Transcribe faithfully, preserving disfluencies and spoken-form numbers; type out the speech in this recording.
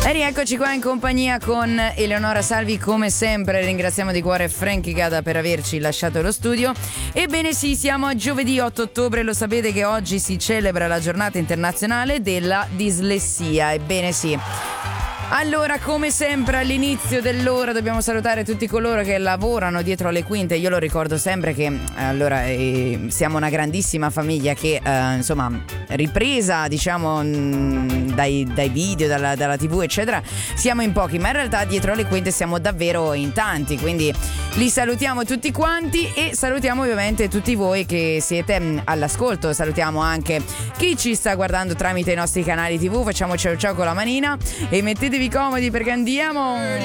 E rieccoci qua in compagnia con Eleonora Salvi, come sempre ringraziamo di cuore Frankie Gada per averci lasciato lo studio. Ebbene sì, siamo a giovedì otto ottobre, lo sapete che oggi si celebra la giornata internazionale della dislessia, ebbene sì. Allora, come sempre all'inizio dell'ora dobbiamo salutare tutti coloro che lavorano dietro le quinte. Io lo ricordo sempre che allora eh, siamo una grandissima famiglia che eh, insomma ripresa diciamo mh, dai, dai video, dalla, dalla tivù eccetera, siamo in pochi, ma in realtà dietro le quinte siamo davvero in tanti, quindi li salutiamo tutti quanti e salutiamo ovviamente tutti voi che siete mh, all'ascolto. Salutiamo anche chi ci sta guardando tramite i nostri canali tivù, facciamo ciao ciao con la manina e mettetevi comodi perché andiamo.